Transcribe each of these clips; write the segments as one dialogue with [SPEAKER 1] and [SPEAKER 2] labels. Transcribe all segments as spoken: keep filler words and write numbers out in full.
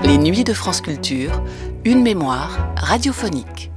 [SPEAKER 1] Les Nuits de France Culture, une mémoire radiophonique.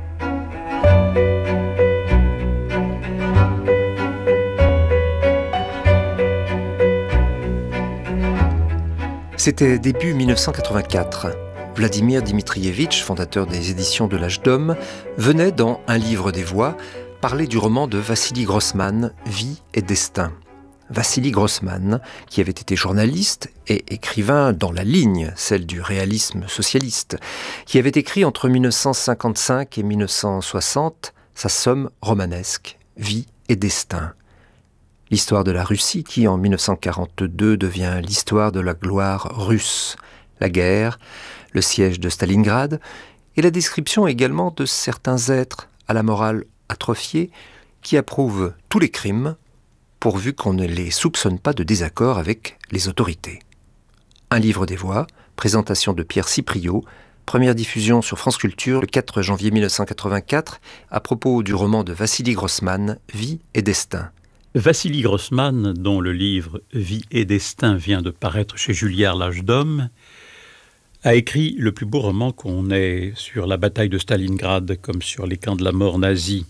[SPEAKER 2] C'était début mille neuf cent quatre-vingt-quatre. Vladimir Dmitrievitch, fondateur des éditions de l'Âge d'Homme, venait dans Un livre des voix parler du roman de Vassili Grossman, Vie et destin. Vassili Grossman, qui avait été journaliste et écrivain dans la ligne, celle du réalisme socialiste, qui avait écrit entre mille neuf cent cinquante-cinq et mille neuf cent soixante sa somme romanesque, Vie et destin. L'histoire de la Russie qui, en mille neuf cent quarante-deux, devient l'histoire de la gloire russe, la guerre, le siège de Stalingrad, et la description également de certains êtres à la morale atrophiée qui approuvent tous les crimes pourvu qu'on ne les soupçonne pas de désaccord avec les autorités. Un livre des voix, présentation de Pierre Cipriot, première diffusion sur France Culture le quatre janvier mille neuf cent quatre-vingt-quatre à propos du roman de Vassili Grossman, Vie et destin.
[SPEAKER 3] Vassili Grossman, dont le livre Vie et destin vient de paraître chez Julliard l'Âge d'Homme, a écrit le plus beau roman qu'on ait sur la bataille de Stalingrad comme sur les camps de la mort nazis.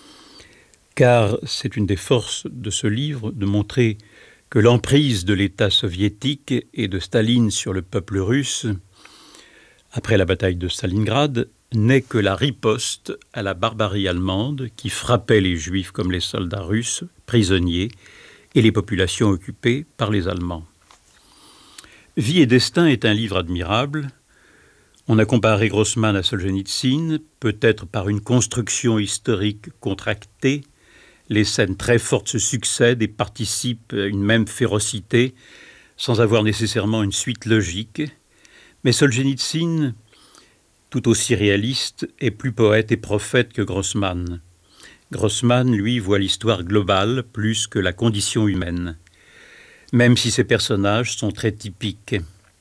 [SPEAKER 3] Car c'est une des forces de ce livre de montrer que l'emprise de l'État soviétique et de Staline sur le peuple russe, après la bataille de Stalingrad, n'est que la riposte à la barbarie allemande qui frappait les Juifs comme les soldats russes, prisonniers, et les populations occupées par les Allemands. Vie et destin est un livre admirable. On a comparé Grossman à Solzhenitsyn, peut-être par une construction historique contractée. Les scènes très fortes se succèdent et participent à une même férocité, sans avoir nécessairement une suite logique. Mais Solzhenitsyn, tout aussi réaliste, est plus poète et prophète que Grossman. Grossman, lui, voit l'histoire globale plus que la condition humaine, même si ces personnages sont très typiques.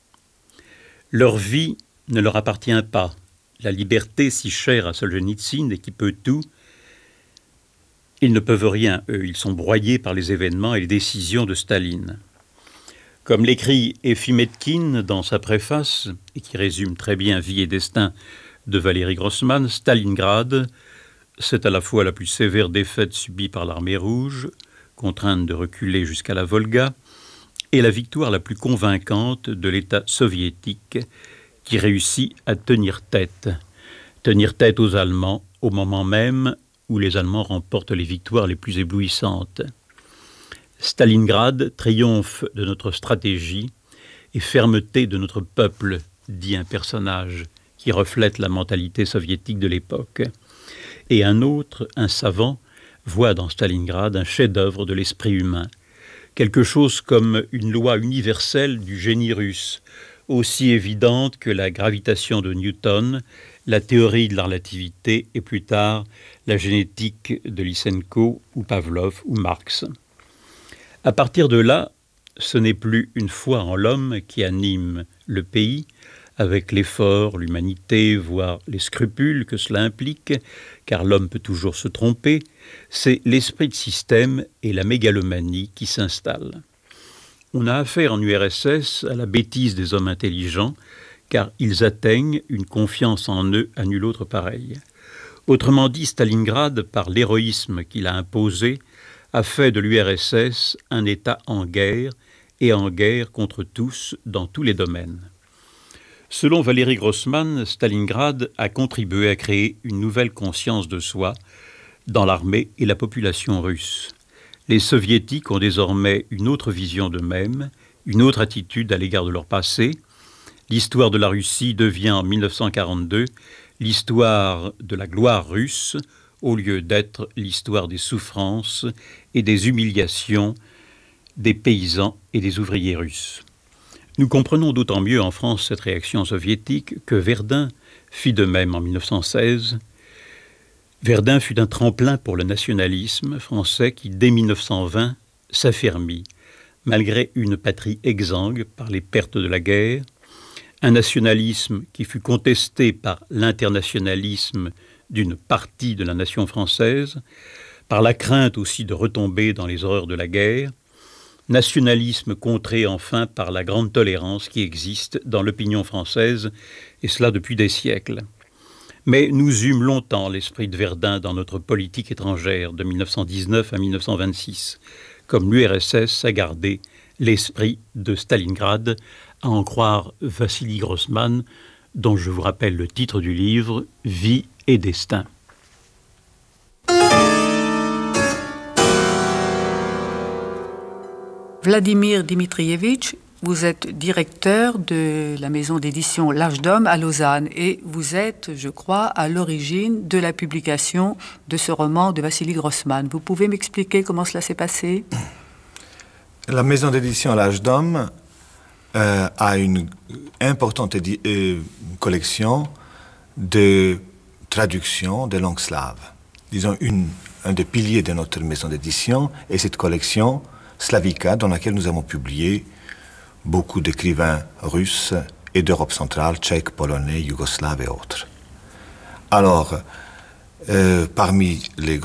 [SPEAKER 3] Leur vie ne leur appartient pas. La liberté si chère à Solzhenitsyn et qui peut tout, ils ne peuvent rien, eux, ils sont broyés par les événements et les décisions de Staline. Comme l'écrit Efimetkin dans sa préface, et qui résume très bien Vie et destin de Valéry Grossman, Stalingrad, c'est à la fois la plus sévère défaite subie par l'armée rouge, contrainte de reculer jusqu'à la Volga, et la victoire la plus convaincante de l'État soviétique qui réussit à tenir tête. Tenir tête aux Allemands au moment même où les Allemands remportent les victoires les plus éblouissantes. Stalingrad, triomphe de notre stratégie et fermeté de notre peuple, dit un personnage qui reflète la mentalité soviétique de l'époque. Et un autre, un savant, voit dans Stalingrad un chef-d'œuvre de l'esprit humain, quelque chose comme une loi universelle du génie russe, aussi évidente que la gravitation de Newton, la théorie de la relativité et plus tard la génétique de Lysenko ou Pavlov ou Marx. À partir de là, ce n'est plus une foi en l'homme qui anime le pays, avec l'effort, l'humanité, voire les scrupules que cela implique, car l'homme peut toujours se tromper, c'est l'esprit de système et la mégalomanie qui s'installent. On a affaire en U R S S à la bêtise des hommes intelligents, car ils atteignent une confiance en eux à nul autre pareil. Autrement dit, Stalingrad, par l'héroïsme qu'il a imposé, a fait de l'U R S S un État en guerre, et en guerre contre tous, dans tous les domaines. Selon Valéry Grossman, Stalingrad a contribué à créer une nouvelle conscience de soi dans l'armée et la population russe. Les soviétiques ont désormais une autre vision d'eux-mêmes, une autre attitude à l'égard de leur passé. L'histoire de la Russie devient en mille neuf cent quarante-deux l'histoire de la gloire russe, au lieu d'être l'histoire des souffrances et des humiliations des paysans et des ouvriers russes. Nous comprenons d'autant mieux en France cette réaction soviétique que Verdun fit de même en mille neuf cent seize. Verdun fut un tremplin pour le nationalisme français qui, dès mille neuf cent vingt, s'affermit, malgré une patrie exsangue par les pertes de la guerre, un nationalisme qui fut contesté par l'internationalisme d'une partie de la nation française, par la crainte aussi de retomber dans les horreurs de la guerre, Nationalisme contré enfin par la grande tolérance qui existe dans l'opinion française, et cela depuis des siècles. Mais nous eûmes longtemps l'esprit de Verdun dans notre politique étrangère de mille neuf cent dix-neuf à mille neuf cent vingt-six, comme l'U R S S a gardé l'esprit de Stalingrad, à en croire Vassili Grossman, dont je vous rappelle le titre du livre « Vie et destin ».
[SPEAKER 4] Vladimir Dmitrievitch, vous êtes directeur de la maison d'édition L'Âge d'Homme à Lausanne et vous êtes, je crois, à l'origine de la publication de ce roman de Vassili Grossman. Vous pouvez m'expliquer comment cela s'est passé ?
[SPEAKER 5] La maison d'édition L'Âge d'Homme euh, a une importante édi- euh, collection de traductions de langues slaves. Disons, une, un des piliers de notre maison d'édition est cette collection Slavika, dans laquelle nous avons publié beaucoup d'écrivains russes et d'Europe centrale, tchèques, polonais, yougoslaves et autres. Alors, euh, parmi les